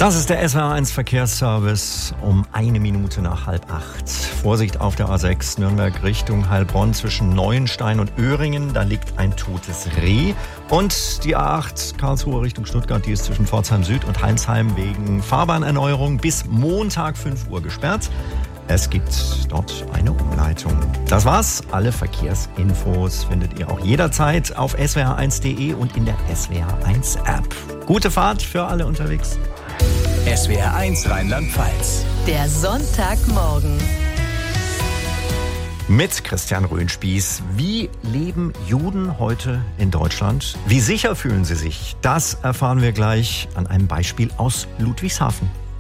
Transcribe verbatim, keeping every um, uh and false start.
Das ist der S W R eins Verkehrsservice um eine Minute nach halb acht. Vorsicht auf der A sechs Nürnberg Richtung Heilbronn zwischen Neuenstein und Öhringen. Da liegt ein totes Reh. Und die A acht Karlsruhe Richtung Stuttgart, die ist zwischen Pforzheim Süd und Heinsheim wegen Fahrbahnerneuerung bis Montag fünf Uhr gesperrt. Es gibt dort eine Umleitung. Das war's. Alle Verkehrsinfos findet ihr auch jederzeit auf S W R eins punkt de und in der S W R eins App. Gute Fahrt für alle unterwegs. S W R eins Rheinland-Pfalz. Der Sonntagmorgen. Mit Christian Röhnspieß. Wie leben Juden heute in Deutschland? Wie sicher fühlen sie sich? Das erfahren wir gleich an einem Beispiel aus Ludwigshafen.